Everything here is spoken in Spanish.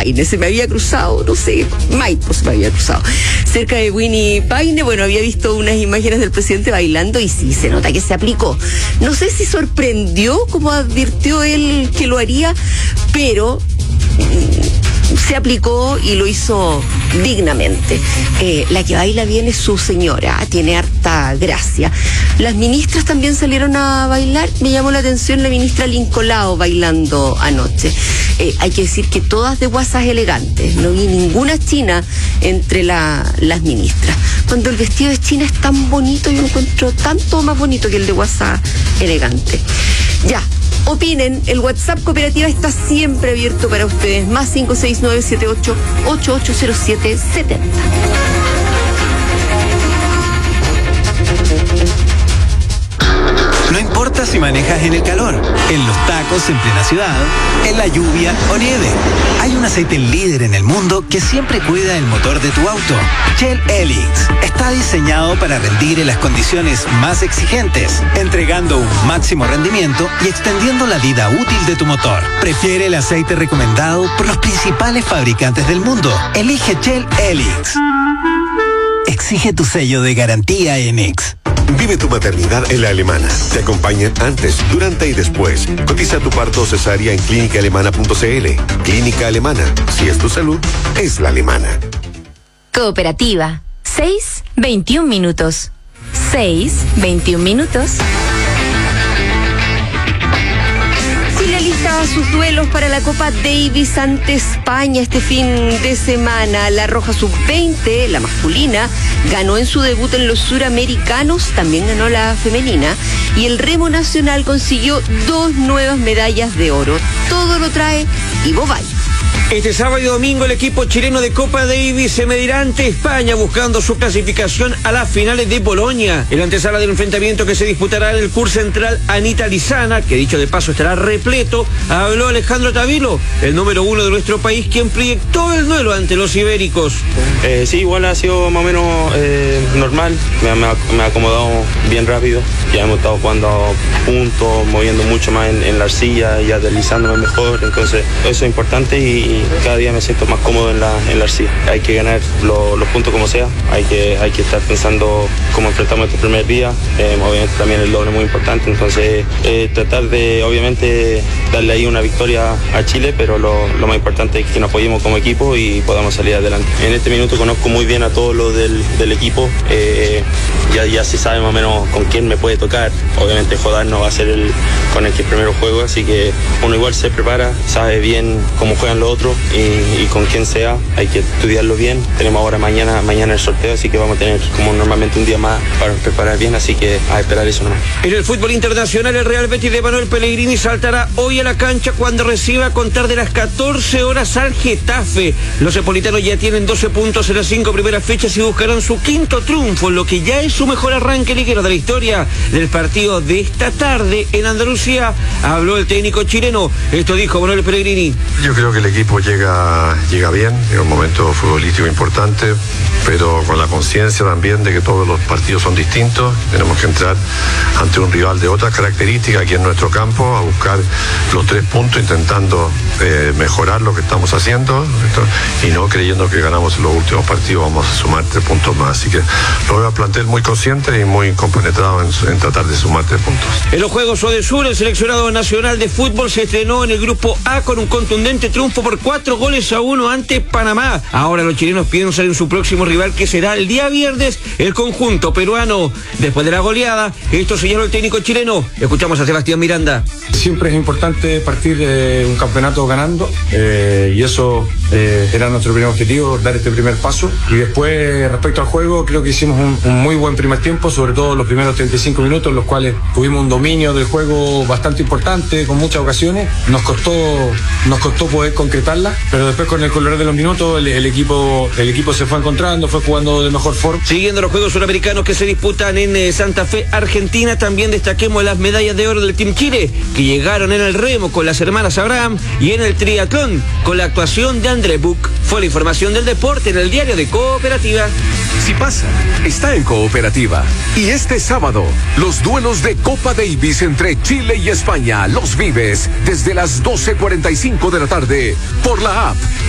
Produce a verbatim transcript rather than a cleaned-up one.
Paine. Se me había cruzado, no sé, Maipo se me había cruzado. Cerca de Winnie Paine, bueno, había visto unas imágenes del presidente bailando y sí, se nota que se aplicó. No sé si sorprendió, como advirtió él que lo haría, pero se aplicó y lo hizo dignamente. Eh, la que baila bien es su señora, tiene harta gracia. Las ministras también salieron a bailar. Me llamó la atención la ministra Lincolao bailando anoche. Eh, hay que decir que todas de guasas elegantes, no vi ninguna china entre la, las ministras. Cuando el vestido de china es tan bonito, yo lo encuentro tanto más bonito que el de guasa elegante. Ya. Opinen, el WhatsApp Cooperativa está siempre abierto para ustedes. Más cinco seis nueve siete ocho ocho ocho cero siete siete cero. No importa si manejas en el calor, en los tacos en plena ciudad, en la lluvia o nieve. Hay un aceite líder en el mundo que siempre cuida el motor de tu auto. Shell Helix está diseñado para rendir en las condiciones más exigentes, entregando un máximo rendimiento y extendiendo la vida útil de tu motor. Prefiere el aceite recomendado por los principales fabricantes del mundo. Elige Shell Helix. Exige tu sello de garantía en X. Vive tu maternidad en La Alemana. Te acompañan antes, durante y después. Cotiza tu parto o cesárea en clínica alemana punto c l. Clínica Alemana. Si es tu salud, es La Alemana. Cooperativa. seis, veintiún minutos. seis, veintiún minutos. Lista sus duelos para la Copa Davis ante España este fin de semana. La Roja sub veinte, la masculina, ganó en su debut en los suramericanos, también ganó la femenina, y el remo nacional consiguió dos nuevas medallas de oro. Todo lo trae Ivo Valle. Este sábado y domingo el equipo chileno de Copa Davis se medirá ante España buscando su clasificación a las finales de Bolonia. El antesala del enfrentamiento que se disputará en el Curso Central Anita Lizana, que dicho de paso estará repleto, habló Alejandro Tavilo, el número uno de nuestro país, quien proyectó el duelo ante los ibéricos. Eh, sí, igual ha sido más o menos eh, normal, me, me, ha, me ha acomodado bien rápido, ya hemos estado jugando puntos, moviendo mucho más en, en la arcilla, ya deslizándome mejor, entonces eso es importante y cada día me siento más cómodo en la, en la arcilla. Hay que ganar lo, los puntos como sea, hay que, hay que estar pensando cómo enfrentamos este primer día, eh, obviamente también el doble es muy importante, entonces eh, tratar de obviamente darle ahí una victoria a Chile, pero lo, lo más importante es que nos apoyemos como equipo y podamos salir adelante. En este minuto conozco muy bien a todos los del, del equipo, eh, ya, ya se sabe más o menos con quién me puede tocar, obviamente Jodar no va a ser el con el que primero juego, así que uno igual se prepara, sabe bien cómo juegan los otros y, y con quien sea, hay que estudiarlo bien. Tenemos ahora mañana mañana el sorteo, así que vamos a tener como normalmente un día más para preparar bien, así que a esperar eso nomás. En el fútbol internacional, el Real Betis de Manuel Pellegrini saltará hoy a la cancha cuando reciba a contar de las catorce horas al Getafe. Los napolitanos ya tienen doce puntos en las cinco primeras fechas y buscarán su quinto triunfo, lo que ya es su mejor arranque liguero de la historia. Del partido de esta tarde en Andalucía habló el técnico chileno. Esto dijo Manuel Pellegrini. Yo creo que el equipo llega, llega bien, es un momento futbolístico importante, pero con la conciencia también de que todos los partidos son distintos. Tenemos que entrar ante un rival de otras características aquí en nuestro campo, a buscar los tres puntos, intentando eh, mejorar lo que estamos haciendo y no creyendo que ganamos en los últimos partidos vamos a sumar tres puntos más. Así que lo veo al plantel muy consciente y muy compenetrado en, en tratar de sumar tres puntos. En los Juegos Odesur, el seleccionado nacional de fútbol se estrenó en el grupo A con un contundente triunfo por cuatro goles a uno ante Panamá. Ahora los chilenos piensan en su próximo rival, que será el día viernes, el conjunto peruano. Después de la goleada, esto señaló el técnico chileno. Escuchamos a Sebastián Miranda. Siempre es importante partir de un campeonato ganando eh, y eso eh, era nuestro primer objetivo, dar este primer paso. Y después, respecto al juego, creo que hicimos un, un muy buen primer tiempo, sobre todo los primeros treinta y cinco minutos, en los cuales tuvimos un dominio del juego bastante importante, con muchas ocasiones. Nos costó, nos costó poder concretarla, pero después con el color de los minutos el, el equipo el equipo se fue encontrando, fue jugando de mejor forma. Siguiendo los Juegos Suramericanos que se disputan en eh, Santa Fe, Argentina, también destaquemos las medallas de oro del Team Chile, que llegaron en el remo con las hermanas Abraham y en el triatlón con la actuación de André Buch. Fue la información del deporte en el diario de Cooperativa. Si pasa, está en Cooperativa. Y este sábado, los duelos de Copa Davis entre Chile y España los vives desde las doce cuarenta y cinco de la tarde por la app